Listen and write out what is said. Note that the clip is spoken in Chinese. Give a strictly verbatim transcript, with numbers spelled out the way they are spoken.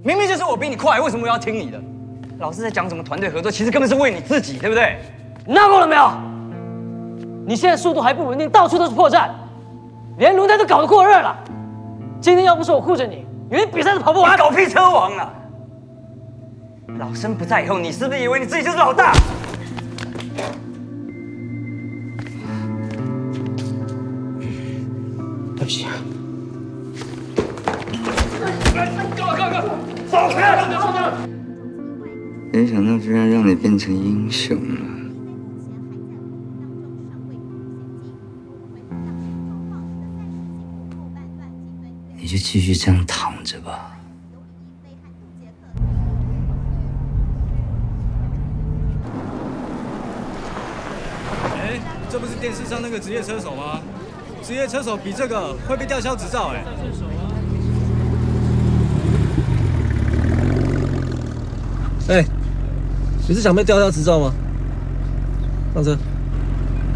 明明就是我比你快，为什么我要听你的？老是在讲什么团队合作，其实根本是为你自己，对不对？ 你闹够了没有？你现在速度还不稳定，到处都是破绽，连轮胎都搞得过热了。今天要不是我护着你，你连比赛都跑不完。 搞屁车王啊！老生不在以后，你是不是以为你自己就是老大？ 对不起。 走开！ 没想到居然让你变成英雄了。你就继续这样躺着吧。 哎，这不是电视上那个职业车手吗？职业车手比这个会被吊销执照哎。哎，你是想被吊销执照吗？上车。